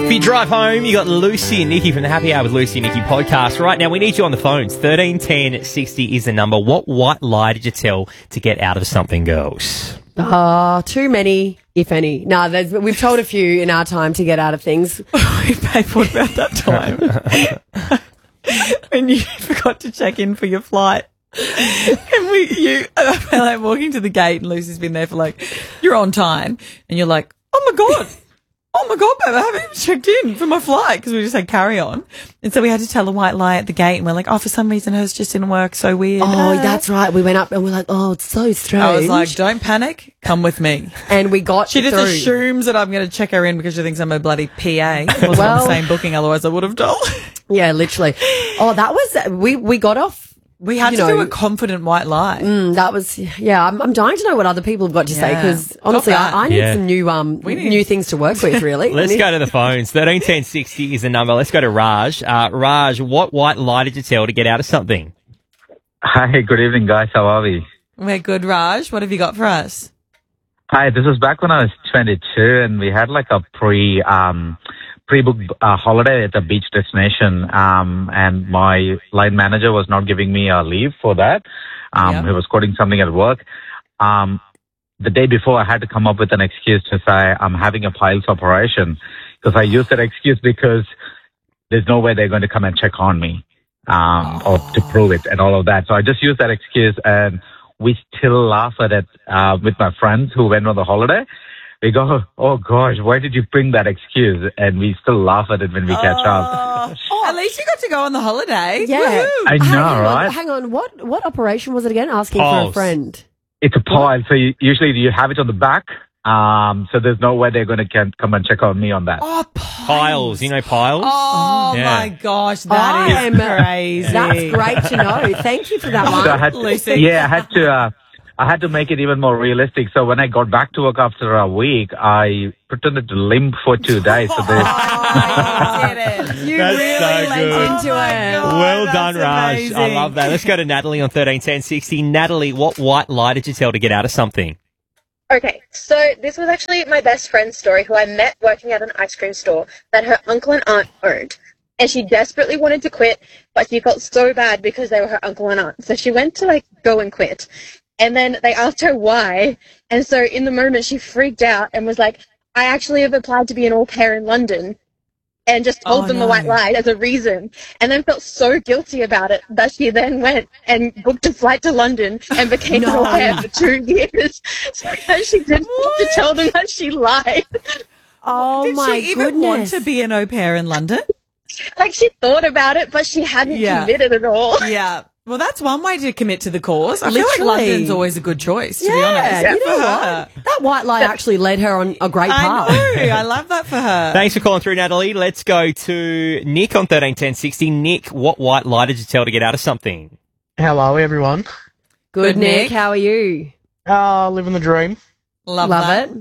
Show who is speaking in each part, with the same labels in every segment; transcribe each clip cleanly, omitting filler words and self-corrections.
Speaker 1: For your drive home, you got Lucy and Nikki from the Happy Hour with Lucy and Nikki podcast. Right now, we need you on the phones. 13 10 60 is the number. What white lie did you tell to get out of something, girls?
Speaker 2: Too many, if any. No, we've told a few in our time to get out of things.
Speaker 3: Babe, what about that time when you forgot to check in for your flight? And I felt like walking to the gate and Lucy's been there for like, you're on time. And you're like, oh my God, babe, I haven't even checked in for my flight because we just had carry on. And so we had to tell a white lie at the gate and we're like, for some reason hers just didn't work. So weird.
Speaker 2: Oh, that's right. We went up and we're like, it's so strange.
Speaker 3: I was like, don't panic. Come with me.
Speaker 2: And we got
Speaker 3: She just
Speaker 2: through.
Speaker 3: assumes that I'm going to check her in because she thinks I'm a bloody PA. It wasn't on the same booking, otherwise I would have told.
Speaker 2: Yeah, literally. That was, we got off.
Speaker 3: We had to do a confident white lie.
Speaker 2: That was, I'm dying to know what other people have got to say because honestly, I need some new things to work with, really.
Speaker 1: Let's go to the phones. 13 10 60 is the number. Let's go to Raj. Raj, what white lie did you tell to get out of something?
Speaker 4: Hi, good evening, guys. How are we?
Speaker 3: We're good, Raj. What have you got for us?
Speaker 4: Hi, this was back when I was 22 and we had like a pre-booked holiday at a beach destination, and my line manager was not giving me a leave for that. He was quoting something at work. The day before, I had to come up with an excuse to say I'm having a piles operation because I used that excuse because there's no way they're going to come and check on me or to prove it and all of that. So I just used that excuse, and we still laugh at it with my friends who went on the holiday. We go, oh gosh, why did you bring that excuse? And we still laugh at it when we catch up.
Speaker 3: At least you got to go on the holiday.
Speaker 2: Yeah.
Speaker 3: Woo-hoo.
Speaker 4: I know, right?
Speaker 2: Hang on. What operation was it again? Asking for a friend.
Speaker 4: It's a pile. So usually you have it on the back. So there's no way they're going to come and check on me on that.
Speaker 3: Oh,
Speaker 1: Piles. You know Piles?
Speaker 3: Oh, my gosh. That is crazy.
Speaker 2: That's great to know. Thank you for that one.
Speaker 4: So
Speaker 3: Lucy.
Speaker 4: I had to make it even more realistic. So when I got back to work after a week, I pretended to limp for 2 days. So
Speaker 3: you did it. You
Speaker 1: That's
Speaker 3: really
Speaker 1: so
Speaker 3: went
Speaker 1: good.
Speaker 3: into it.
Speaker 1: Well done, Raj.
Speaker 3: Amazing.
Speaker 1: I love that. Let's go to Natalie on 13 10 60. Natalie, what white lie did you tell to get out of something?
Speaker 5: Okay, so this was actually my best friend's story who I met working at an ice cream store that her uncle and aunt owned. And she desperately wanted to quit, but she felt so bad because they were her uncle and aunt. So she went to go and quit. And then they asked her why. And so in the moment she freaked out and was like, I actually have applied to be an au pair in London. And just told them the white lie as a reason. And then felt so guilty about it that she then went and booked a flight to London and became an au pair for 2 years. So that she didn't want to tell them that she lied.
Speaker 2: Oh,
Speaker 3: Did
Speaker 2: my
Speaker 3: she even want to be an au pair in London?
Speaker 5: She thought about it, but she hadn't committed at all.
Speaker 3: Yeah. Well, that's one way to commit to the cause. I feel like
Speaker 2: Literally.
Speaker 3: London's always a good choice, to be honest.
Speaker 2: You know what? That white lie actually led her on a great path.
Speaker 3: I know. I love that for her.
Speaker 1: Thanks for calling through, Natalie. Let's go to Nick on 13 10 60. Nick, what white lie did you tell to get out of something?
Speaker 6: Hello, everyone.
Speaker 2: Good, Nick. How are you?
Speaker 6: Living the dream.
Speaker 3: Love
Speaker 2: it.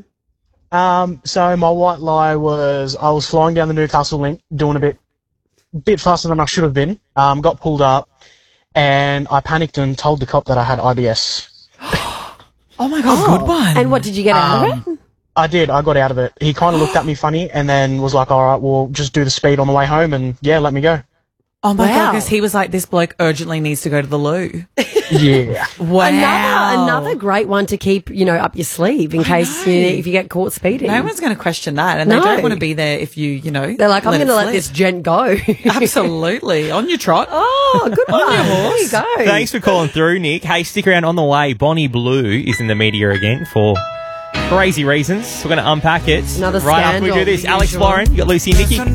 Speaker 6: So my white lie was I was flying down the Newcastle link, doing a bit faster than I should have been. Got pulled up, and I panicked and told the cop that I had IBS.
Speaker 3: Oh my God, good one.
Speaker 2: And what did you get out of it?
Speaker 6: I did. I got out of it. He kind of looked at me funny and then was like, all right, well, just do the speed on the way home and, let me go.
Speaker 3: Oh my God, because he was like, this bloke urgently needs to go to the loo.
Speaker 6: Yeah.
Speaker 3: Wow.
Speaker 2: Another great one to keep, up your sleeve in case if you get caught speeding.
Speaker 3: No one's going to question that, and they don't want to be there if you,
Speaker 2: They're like, I'm going to let this gent go.
Speaker 3: Absolutely. On your trot.
Speaker 2: Oh, good one.
Speaker 3: On your horse.
Speaker 2: There you go.
Speaker 1: Thanks for calling through, Nick. Hey, stick around on the way. Bonnie Blue is in the media again for crazy reasons. We're going to unpack it
Speaker 2: Another
Speaker 1: right after we
Speaker 2: scandal.
Speaker 1: do this. Alex Lauren, you got Lucy and Nikki.